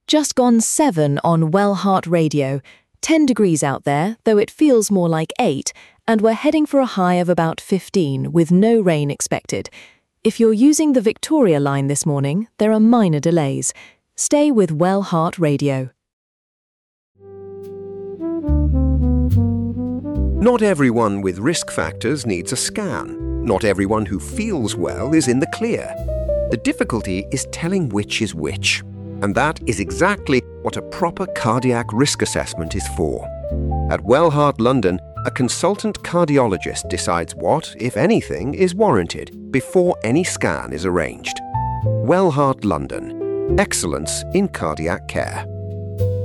Just gone 7 on Wellheart Radio. 10 degrees out there, though it feels more like 8, and we're heading for a high of about 15 with no rain expected. If you're using the Victoria line this morning, there are minor delays. Stay with Wellheart Radio. Not everyone with risk factors needs a scan. Not everyone who feels well is in the clear. The difficulty is telling which is which. And that is exactly what a proper cardiac risk assessment is for. At Wellheart London, a consultant cardiologist decides what, if anything, is warranted before any scan is arranged. Wellheart London. Excellence in cardiac care.